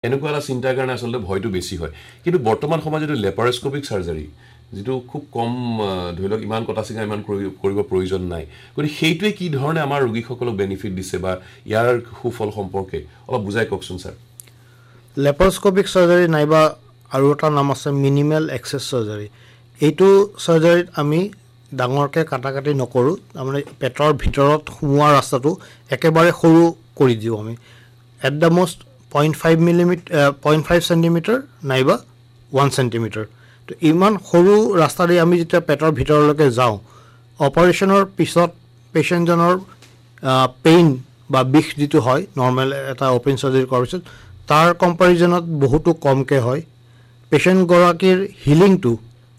এনেকুৱা এটা চিন্তাৰ কাৰণে আচলতে ভয়টো বেছি হয় কিন্তু বৰ্তমান সময়ত যেটো লেপাৰস্কোপিক সাৰ্জাৰী যেটো খুব কম ধৰি লওক ইমান কটা চিঙা ইমান কৰিব প্ৰয়োজন নাই গতিকে সেইটোৱে কি ধৰণে আমাৰ ৰোগীসকলক বেনিফিট দিছে বা ইয়াৰ সুফল সম্পৰ্কে অলপ বুজাই কওকচোন স্যাৰ লেপাৰস্কোপিক সাৰ্জাৰী নাইবা আৰু এটা নাম আছে মিনিমেল এক্সেছ সাৰ্জাৰী এইটো সাৰ্জাৰীত আমি ডাঙৰকে কাটাকাটি নকৰো মানে পেটৰ ভিতৰত সোমোৱা ৰাস্তাটো একেবাৰে সৰু কৰি দিও আমি at da most 0.5 millimetre 0.5 centimetre নাইবা 1 সেন্টিমিটাৰ তো ইমান সৰু ৰাস্তাৰে আমি যেতিয়া পেটৰ ভিতৰলৈকে যাওঁ অপাৰেচনৰ পিছত পেশেন্টজনৰ পেইন বা বিষ যেটো হয় নৰ্মেল এটা ওপেন সাৰ্জাৰী কৰাৰ পিছত তাৰ কম্পাৰিজনত বহুতো কমকে হয় পেশেন্ট গৰাকীৰ হিলিংটো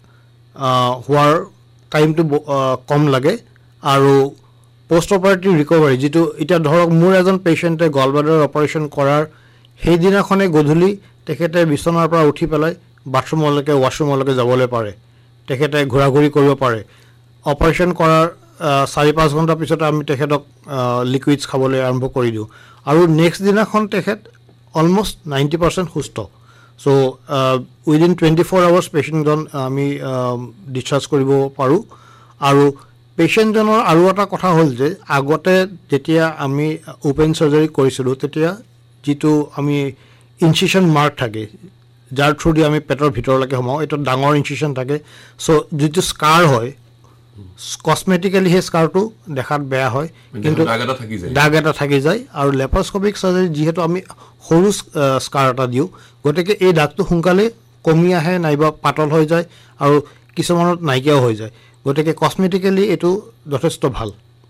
হোৱাৰ টাইমটো কম লাগে আৰু পোষ্ট অপাৰেটিভ ৰিকভাৰী যেটো এটা ধৰক মোৰ এজন পেশেন্টে গলব্লাডাৰ অপাৰেচন কৰাৰ সেই দিনাখনে গধূলি তেখেতে বিছনাৰ পৰা উঠি পেলাই বাথৰুমলৈকে ওয়াশৰুমলৈকে যাবলৈ পাৰে তেখেতে ঘোৰাঘুৰি কৰিব পাৰে অপাৰেচন কৰাৰ 4-5 ঘণ্টা পিছত আমি তেখেতক লিকুইডছ খাবলৈ আৰম্ভ কৰি দিও আৰু নেক্সট দিনাখন তেখেত অলমোস্ট 90% সুস্থ সো উইদিন 24 আৱাৰ্ছ পেশেন্টজন আমি ডিসচাৰ্জ কৰিব পাৰো আৰু পেশেন্টজনৰ আৰু এটা কথা হ'ল যে আগতে যেতিয়া আমি ওপেন সাৰ্জাৰী কৰিছিলো তেতিয়া যেটো আমি ইনসিশন মাৰ্ক থাকে যাৰ থ্ৰুদি আমি পেটৰ ভিতৰলৈকে সোমাও এটা ডাঙৰ ইনসিশন থাকে সো যেটো স্কাৰ হয় কসমেটিক্যালি হে স্কাৰটো দেখাত বেয়া হয় কিন্তু দাগ এটা থাকি যায় আৰু লেপাৰস্কোপিক সাৰ্জাৰী যেহেতু আমি সৰু স্কাৰ এটা দিও গতিকে এই দাগটো সোনকালে কমি আহে নাইবা পাতল হৈ যায় আৰু কিছুমানত নাইকিয়া হৈ যায় গতিকে কসমেটিক্যালি এটো যথেষ্ট ভাল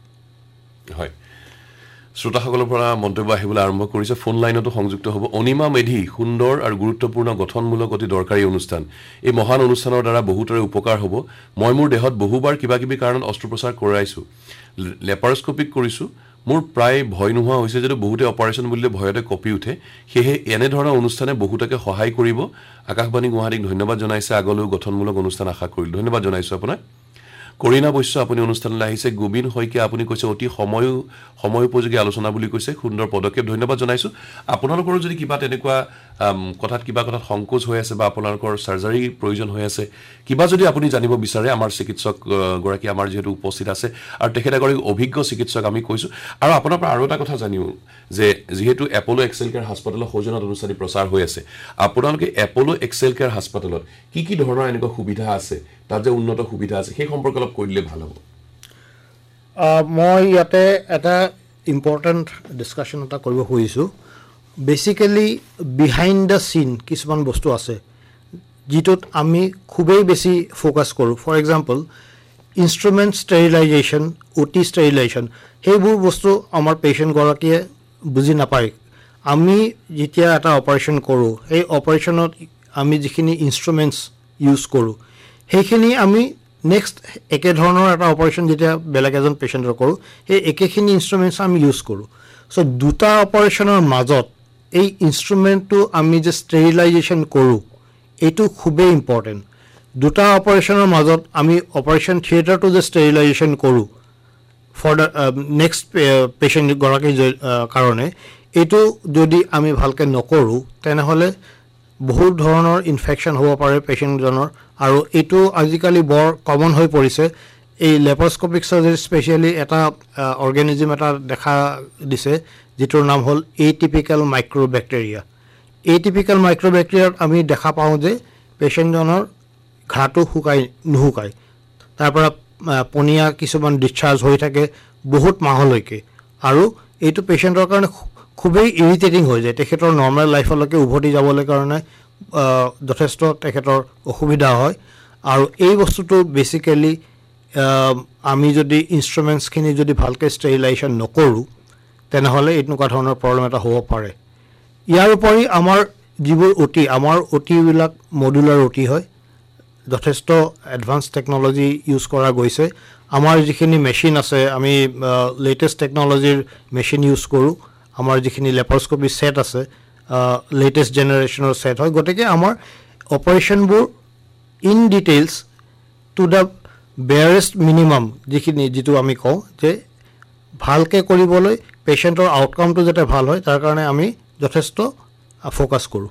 হয় শ্ৰোতাসকলৰ পৰা মন্তব্য আহিবলৈ আৰম্ভ কৰিছে ফোন লাইনতো সংযুক্ত হ'ব অনিমা মেধি সুন্দৰ আৰু গুৰুত্বপূৰ্ণ গঠনমূলক অতি দৰকাৰী অনুষ্ঠান এই মহান অনুষ্ঠানৰ দ্বাৰা বহুতৰে উপকাৰ হ'ব মই মোৰ দেহত বহুবাৰ কিবা কিবি কাৰণত অস্ত্ৰোপচাৰ কৰাইছো লেপাৰস্কোপিক কৰিছো মোৰ প্ৰায় ভয় নোহোৱা হৈছে যে বহুতে অপাৰেচন বুলিলে ভয়তে কপি উঠে সেয়ে এনে ধৰণৰ অনুষ্ঠানে বহুতকে সহায় কৰিব আকাশবাণী গুৱাহাটীক ধন্যবাদ জনাইছে আগলৈ গঠনমূলক অনুষ্ঠান আশা কৰিল ধন্যবাদ জনাইছো আপোনাক কৰিনা বৈশ্য আপুনি অনুষ্ঠানলৈ আহিছে গোবিন হয়কে আপুনি কৈছে অতি সময় উপযোগী আলোচনা বুলি কৈছে সুন্দৰ পদক্ষেপ ধন্যবাদ জনাইছো আপোনালোকৰ যদি কিবা তেনেকুৱা কথাত সংকোচ হৈ আছে বা আপোনালোকৰ সাৰ্জাৰী প্ৰয়োজন হৈ আছে কিবা যদি আপুনি জানিব বিচাৰে আমাৰ চিকিৎসক গৰাকী আমাৰ যেহেতু উপস্থিত আছে আৰু তেখেত এগৰাকী অভিজ্ঞ চিকিৎসক আমি কৈছো আৰু আপোনাৰ পৰা আৰু এটা কথা জানিও যে যেহেতু এপোলো এক্সেল কেয়াৰ হাস্পাতালৰ সৌজন্যত অনুষ্ঠানী প্ৰচাৰ হৈ আছে আপোনালোকে এপোলো এক্সেল কেয়াৰ হাস্পাতালত কি ধৰণৰ এনেকুৱা সুবিধা আছে তাত যে উন্নত সুবিধা আছে সেই সম্পৰ্কে অলপ কৈ দিলে ভাল হ'ব মই ইয়াতে এটা ইম্পৰ্টেন্ট ডিসকাশন এটা কৰিব খুজিছো বেসিক্যালি বিহাইন্ড দ্য সিন কিছুমান বস্তু আছে যেটোত আমি খুবেই বেছি ফোকাস কৰো ফৰ এক্সাম্পল ইনস্ট্ৰুমেন্ট স্টেৰিলাইজেশন ওটি স্টেৰিলাইজেশন সেইবোৰ বস্তু আমাৰ পেশেন্ট গৰাকীয়ে বুজি নাপায় আমি যেতিয়া এটা অপাৰেচন কৰো এই অপাৰেচনত আমি যিখিনি ইনস্ট্ৰুমেন্টস ইউজ কৰো সেইখিনি আমি নেক্সট একে ধৰণৰ এটা অপাৰেচন যেতিয়া বেলেগ এজন পেশেন্টৰ কৰো এই একেখিনি ইনস্ট্ৰুমেন্টস আমি ইউজ কৰো সো দুটা অপাৰেচনৰ মাজত এই ইনস্ট্ৰুমেন্টটো আমি যে স্টেৰিলাইজেশন কৰো এটো খুবেই ইম্পৰ্টেন্ট দুটা অপাৰেচনৰ মাজত আমি অপাৰেচন থিয়েটাৰটো যে স্টেৰিলাইজেশন কৰো ফৰ দ্য নেক্সট পেশেন্ট গৰাকীৰ কাৰণে এটো যদি আমি ভালকে নকৰো তেনেহলে বহুত ধৰণৰ ইনফেকশন হ'ব পাৰে পেশেন্টজনৰ আৰু এটো আজিকালি বৰ কমন হৈ পৰিছে এই লেপাৰস্কোপিক সাৰ্জাৰী স্পেশালি এটা অৰ্গানিজম এটা দেখা দিছে যেটোৰ নাম হ'ল এটিপিক্যাল মাইক্ৰোব্যাক্টেৰিয়া এটিপিক্যাল মাইক্ৰোব্যাক্টেৰিয়াত আমি দেখা পাওঁ যে পেশেন্টজনৰ ঘাটো নুহুকাই তাৰ পৰা পনিয়া কিছুমান ডিসচাৰ্জ হৈ থাকে বহুত মাহলৈকে আৰু এটো পেশেন্টৰ কাৰণে খুবেই ইৰিটেটিং হৈ যায় তেখেতৰ নৰ্মাল লাইফলৈকে উভতি যাবলৈ কাৰণে যথেষ্ট তেখেতৰ অসুবিধা হয় আৰু এই বস্তুটো বেসিক্যালি আমি যদি ইনস্ট্ৰুমেন্টস খিনি যদি ভালকে স্টেৰিলাইজেশন নকৰো তেনেহলে এনেকুৱা ধৰণৰ প্ৰবলেম এটা হ'ব পাৰে ইয়াৰ উপৰি আমাৰ যিবোৰ ওটি বিলাক মডুলাৰ ওটি হয় যথেষ্ট এডভান্স টেকনলজি ইউজ কৰা গৈছে আমাৰ যিখিনি মেচিন আছে আমি লেটেষ্ট টেকনলজিৰ মেচিন ইউজ কৰো আমাৰ যিখিনি লেপাৰস্কোপি সেট আছে লেটেষ্ট জেনাৰেশনৰ সেট হয় গতিকে আমাৰ অপাৰেশনবোৰ in details to the বেয়ারেস্ট minimum যেটো আমি কওঁ যে ভালকে কৰিবলৈ পেশেন্টৰ আউটকামটো যাতে ভাল হয় তাৰ কাৰণে আমি যথেষ্ট ফোকাস কৰো